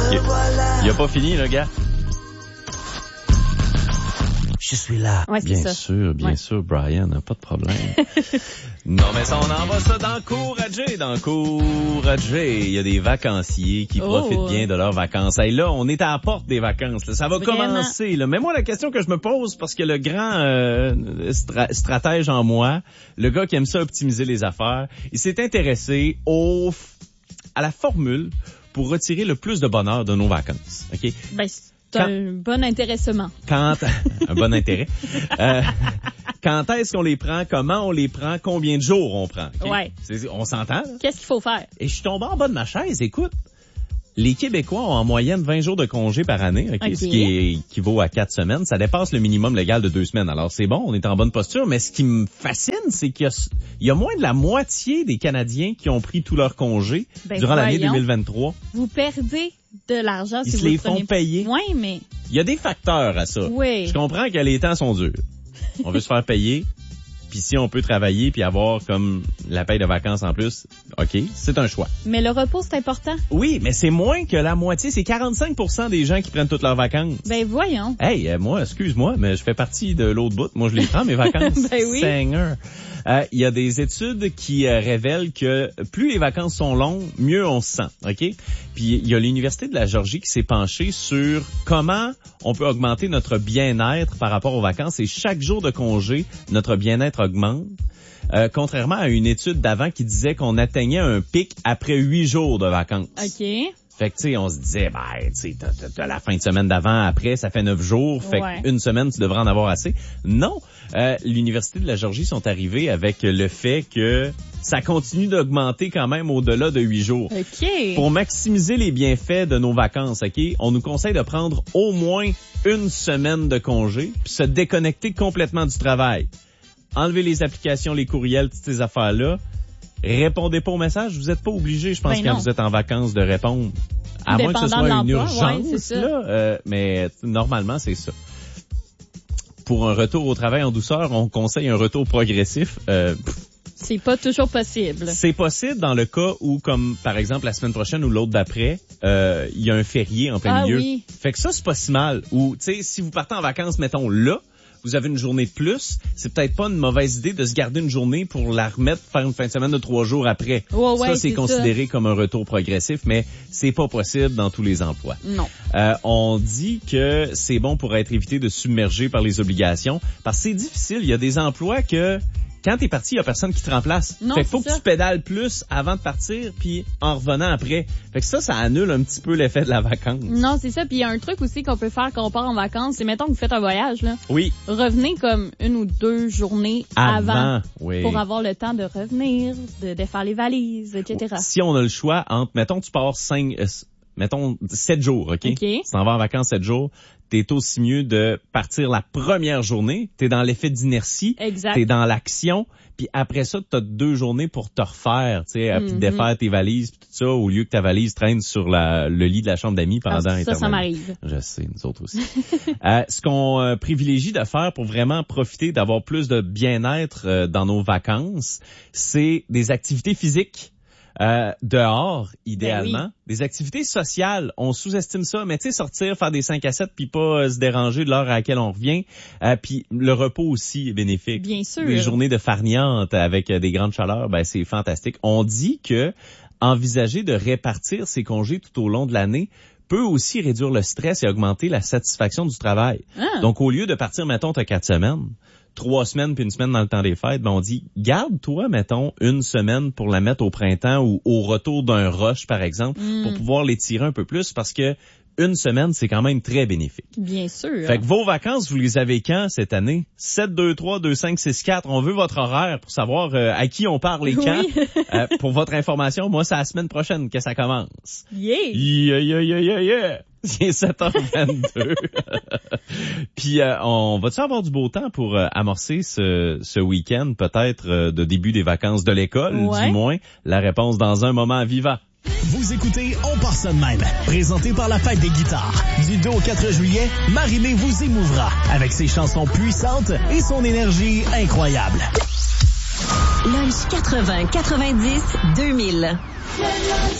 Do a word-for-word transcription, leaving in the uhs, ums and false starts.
OK. Il a pas fini, le gars. Je suis là. Ouais, c'est Bien ça. sûr, bien Ouais. sûr, Brian, pas de problème. Non, mais ça, on envoie ça dans le cours à Jay, dans le cours à Jay. Il y a des vacanciers qui Oh. profitent bien de leurs vacances. Et là, on est à la porte des vacances. Là. Ça va Vraiment. commencer. Là. Mais moi, la question que je me pose, parce que le grand euh, stra- stratège en moi, le gars qui aime ça optimiser les affaires, il s'est intéressé au à la formule pour retirer le plus de bonheur de nos vacances. OK? Ben, c'est Quand- un bon intéressement. Quand un bon intérêt. Euh, quand est-ce qu'on les prend, comment on les prend, combien de jours on prend. Okay? Ouais. C'est- on s'entend? Là? Qu'est-ce qu'il faut faire? Et je suis tombé en bas de ma chaise, écoute. Les Québécois ont en moyenne vingt jours de congé par année, okay? Ok. Ce qui équivaut à quatre semaines. Ça dépasse le minimum légal de deux semaines. Alors c'est bon, on est en bonne posture, mais ce qui me fascine, c'est qu'il y a, il y a moins de la moitié des Canadiens qui ont pris tous leurs congés Ben, durant l'année voyons. deux mille vingt-trois. Vous perdez de l'argent Ils si se vous les le prenez font payer. Oui, mais Il y a des facteurs à ça. Oui. Je comprends que les temps sont durs. On veut se faire payer. Puis si on peut travailler puis avoir comme la paye de vacances en plus, OK, c'est un choix. mais le repos, c'est important. Oui, mais c'est moins que la moitié. C'est quarante-cinq pour cent des gens qui prennent toutes leurs vacances. Ben voyons. Hey, euh, moi, excuse-moi, mais je fais partie de l'autre bout. Moi, je les prends, mes vacances. Ben oui. Seigneur. Euh, Il y a des études qui euh, révèlent que plus les vacances sont longues, mieux on se sent. OK? Puis il y a l'Université de la Georgie qui s'est penchée sur comment on peut augmenter notre bien-être par rapport aux vacances. Et chaque jour de congé, notre bien-être augmente. Euh, contrairement à une étude d'avant qui disait qu'on atteignait un pic après huit jours de vacances. OK. Fait que, tu sais, on se disait, ben, tu sais, t'as, t'as, t'as la fin de semaine d'avant, après, ça fait neuf jours. Fait Ouais. qu'une semaine, tu devrais en avoir assez. Non. Euh, l'Université de la Georgie sont arrivés avec le fait que ça continue d'augmenter quand même au-delà de huit jours. OK. Pour maximiser les bienfaits de nos vacances, OK, on nous conseille de prendre au moins une semaine de congé puis se déconnecter complètement du travail. Enlever les applications, les courriels, toutes ces affaires-là. Répondez pas aux messages. Vous n'êtes pas obligé, je pense, Ben quand non. vous êtes en vacances, de répondre. À moins que ce Dépendant soit de une l'emploi, urgence, ouais, c'est ça. là. Euh, mais normalement, c'est ça. Pour un retour au travail en douceur, on conseille un retour progressif. Euh, pff, C'est pas toujours possible. c'est possible dans le cas où, comme par exemple la semaine prochaine ou l'autre d'après, euh, il y a un férié en plein Ah milieu. oui. Fait que ça, c'est pas si mal. Ou, tu sais, si vous partez en vacances, mettons là, vous avez une journée de plus, c'est peut-être pas une mauvaise idée de se garder une journée pour la remettre, faire une fin de semaine de trois jours après. Ouais, ouais, ça, c'est c'est considéré comme un retour progressif, mais c'est pas possible dans tous les emplois. Non. Euh, on dit que c'est bon pour être évité de submerger par les obligations, parce que c'est difficile. Il y a des emplois que, quand t'es parti, il y a personne qui te remplace. Non, fait qu'il faut c'est que ça. tu pédales plus avant de partir, puis en revenant après. Fait que ça, ça annule un petit peu l'effet de la vacance. Non, c'est ça. Puis il y a un truc aussi qu'on peut faire quand on part en vacances. C'est mettons que vous faites un voyage, là. Oui. Revenez comme une ou deux journées avant. Avant, oui. Pour avoir le temps de revenir, de défaire les valises, et cetera. Si on a le choix entre, mettons, tu pars cinq, euh, mettons, sept jours, OK? OK. Tu t'en vas en vacances sept jours. T'es aussi mieux de partir la première journée. T'es dans l'effet d'inertie. Exact. T'es dans l'action. Puis après ça, t'as deux journées pour te refaire, tu sais, puis Mhm. défaire tes valises, puis tout ça, au lieu que ta valise traîne sur la, le lit de la chambre d'amis pendant Ah, ça, intervalle. ça m'arrive. Je sais, nous autres aussi. euh, ce qu'on euh, privilégie de faire pour vraiment profiter d'avoir plus de bien-être euh, dans nos vacances, c'est des activités physiques. Euh, dehors, idéalement. Ben Des activités sociales, on sous-estime ça, mais tu sais, sortir, faire des cinq à sept, puis pas euh, se déranger de l'heure à laquelle on revient. Euh, puis le repos aussi est bénéfique. Bien sûr. Les journées de farniente avec euh, des grandes chaleurs, ben c'est fantastique. On dit que envisager de répartir ses congés tout au long de l'année peut aussi réduire le stress et augmenter la satisfaction du travail. Ah. Donc, au lieu de partir, mettons, t'as quatre semaines, trois semaines puis une semaine dans le temps des fêtes, ben on dit, garde-toi, mettons, une semaine pour la mettre au printemps ou au retour d'un rush, par exemple, Mm. pour pouvoir l'étirer un peu plus parce que une semaine, c'est quand même très bénéfique. Bien sûr. Fait que vos vacances, vous les avez quand cette année? sept deux trois deux cinq six quatre. On veut votre horaire pour savoir euh, à qui on parle et quand. Oui. Euh, pour votre information, moi, c'est la semaine prochaine que ça commence. Yeah. Yeah, yeah, yeah, yeah, yeah. C'est sept heures vingt-deux. Puis, euh, on va-tu avoir du beau temps pour euh, amorcer ce, ce week-end, peut-être euh, de début des vacances de l'école, Ouais. du moins? La réponse dans un moment vivant. Vous écoutez On part ça de même, présenté par la Fête des guitares. Du deux au quatre juillet, Marie-Mé vous émouvra avec ses chansons puissantes et son énergie incroyable. Lunch quatre-vingts quatre-vingt-dix deux mille.